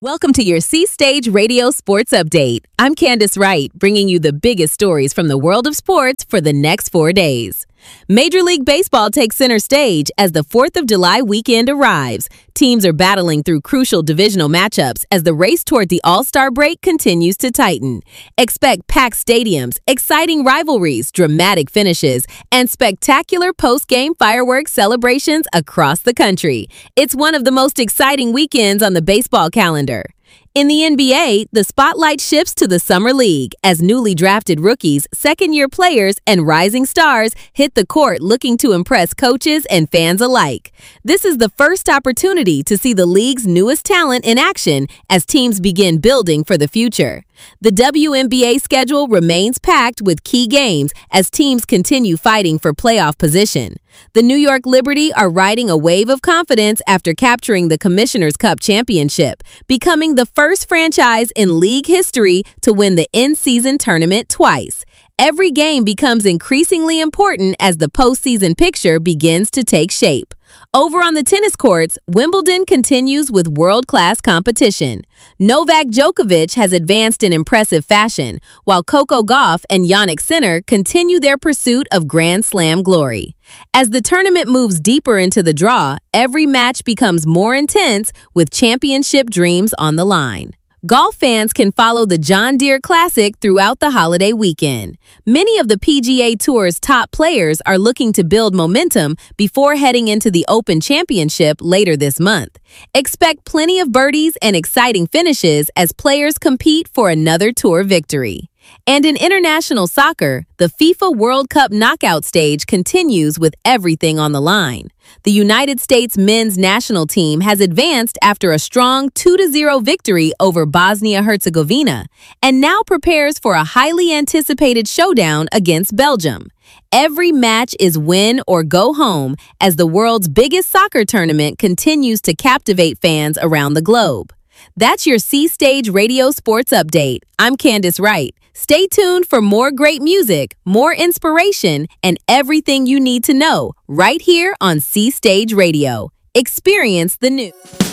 Welcome to your C-Stage Radio Sports Update. I'm Candace Wright, bringing you the biggest stories from the world of sports for the next 4 days. Major League Baseball takes center stage as the 4th of July weekend arrives. Teams are battling through crucial divisional matchups as the race toward the All-Star break continues to tighten. Expect packed stadiums, exciting rivalries, dramatic finishes, and spectacular post-game fireworks celebrations across the country. It's one of the most exciting weekends on the baseball calendar. In the NBA, the spotlight shifts to the Summer League as newly drafted rookies, second-year players, and rising stars hit the court looking to impress coaches and fans alike. This is the first opportunity to see the league's newest talent in action as teams begin building for the future. The WNBA schedule remains packed with key games as teams continue fighting for playoff position. The New York Liberty are riding a wave of confidence after capturing the Commissioner's Cup championship, becoming the first franchise in league history to win the in-season tournament twice. Every game becomes increasingly important as the postseason picture begins to take shape. Over on the tennis courts, Wimbledon continues with world-class competition. Novak Djokovic has advanced in impressive fashion, while Coco Gauff and Jannik Sinner continue their pursuit of Grand Slam glory. As the tournament moves deeper into the draw, every match becomes more intense with championship dreams on the line. Golf fans can follow the John Deere Classic throughout the holiday weekend. Many of the PGA Tour's top players are looking to build momentum before heading into the Open Championship later this month. Expect plenty of birdies and exciting finishes as players compete for another tour victory. And in international soccer, the FIFA World Cup knockout stage continues with everything on the line. The United States men's national team has advanced after a strong 2-0 victory over Bosnia-Herzegovina and now prepares for a highly anticipated showdown against Belgium. Every match is win or go home as the world's biggest soccer tournament continues to captivate fans around the globe. That's your C-Stage Radio Sports Update. I'm Candace Wright. Stay tuned for more great music, more inspiration, and everything you need to know right here on C-Stage Radio. Experience the new.